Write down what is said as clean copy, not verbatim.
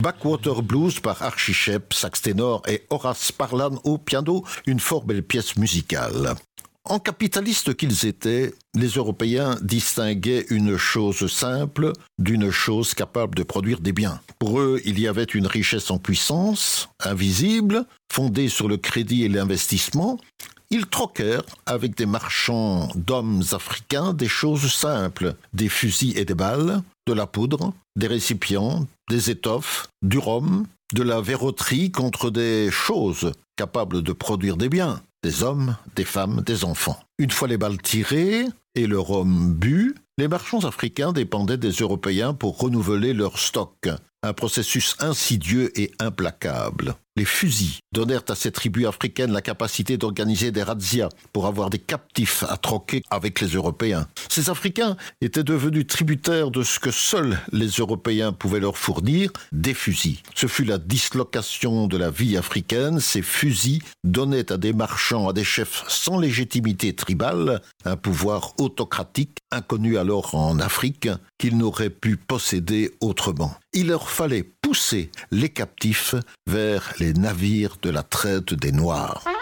Backwater Blues par Archie Shepp, sax ténor, et Horace Parlan au piano, une fort belle pièce musicale. En capitalistes qu'ils étaient, les Européens distinguaient une chose simple d'une chose capable de produire des biens. Pour eux, il y avait une richesse en puissance, invisible, fondée sur le crédit et l'investissement. Ils troquèrent avec des marchands d'hommes africains des choses simples, des fusils et des balles, de la poudre, des récipients, des étoffes, du rhum, de la verroterie contre des choses capables de produire des biens, des hommes, des femmes, des enfants. Une fois les balles tirées et le rhum bu, les marchands africains dépendaient des Européens pour renouveler leur stock, un processus insidieux et implacable. Les fusils donnèrent à ces tribus africaines la capacité d'organiser des razzias pour avoir des captifs à troquer avec les Européens. Ces Africains étaient devenus tributaires de ce que seuls les Européens pouvaient leur fournir, des fusils. Ce fut la dislocation de la vie africaine. Ces fusils donnaient à des marchands, à des chefs sans légitimité tribale, un pouvoir autocratique inconnu alors en Afrique qu'ils n'auraient pu posséder autrement. Il leur fallait pousser les captifs vers les navires de la traite des Noirs.